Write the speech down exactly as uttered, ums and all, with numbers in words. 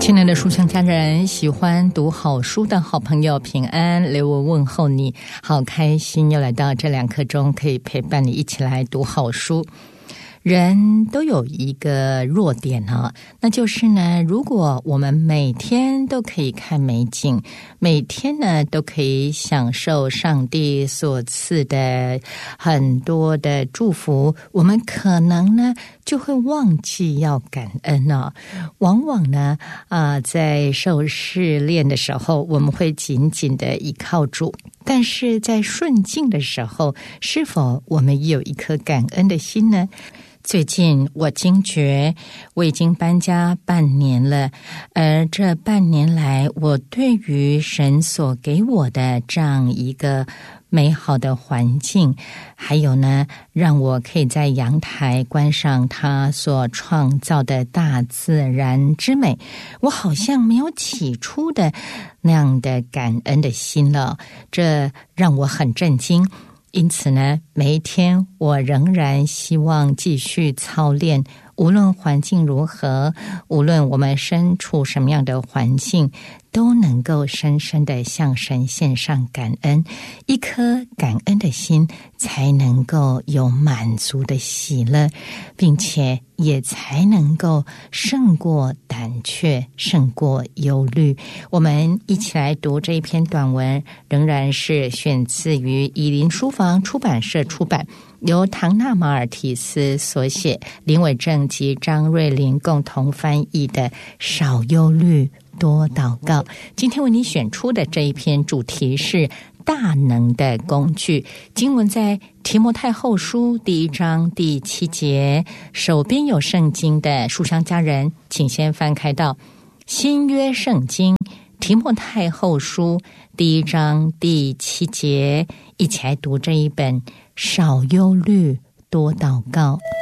亲爱的书香家人，喜欢读好书的好朋友平安，刘文问候你，好开心又来到这两刻钟，可以陪伴你一起来读好书。人都有一个弱点啊，那就是呢，如果我们每天都可以看美景，每天呢都可以享受上帝所赐的很多的祝福，我们可能呢就会忘记要感恩啊。往往呢啊、呃，在受试炼的时候，我们会紧紧的依靠主，但是在顺境的时候，是否我们也有一颗感恩的心呢？最近我惊觉我已经搬家半年了，而这半年来，我对于神所给我的这样一个美好的环境，还有呢，让我可以在阳台观赏他所创造的大自然之美，我好像没有起初的那样的感恩的心了，这让我很震惊。因此呢，每一天我仍然希望继续操练，无论环境如何，无论我们身处什么样的环境，都能够深深的向神献上感恩，一颗感恩的心才能够有满足的喜乐，并且也才能够胜过胆怯，胜过忧虑。我们一起来读这一篇短文，仍然是选自于以林书房出版社出版，由唐纳马尔提斯所写，林伟正及张瑞麟共同翻译的《少忧虑多祷告》。今天为你选出的这一篇主题是大能的工具，经文在提摩太后书第一章第七节。手边有圣经的书香家人，请先翻开到新约圣经提摩太后书第一章第七节，一起来读这一本少忧虑多祷告。